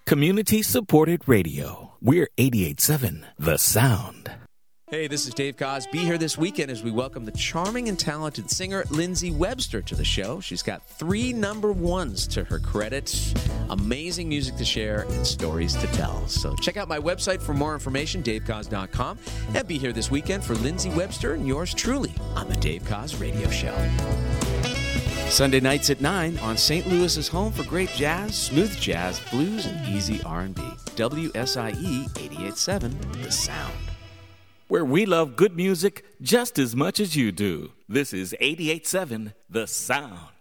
Community-supported radio. We're 88.7 The Sound. Hey, this is Dave Koz. Be here this weekend as we welcome the charming and talented singer Lindsey Webster to the show. She's got 3 number ones to her credit, amazing music to share, and stories to tell. So check out my website for more information, davekoz.com, and be here this weekend for Lindsey Webster and yours truly on the Dave Koz Radio Show. Sunday nights at 9 on St. Louis's home for great jazz, smooth jazz, blues, and easy R&B. WSIE 88.7 The Sound. Where we love good music just as much as you do. This is 88.7 The Sound.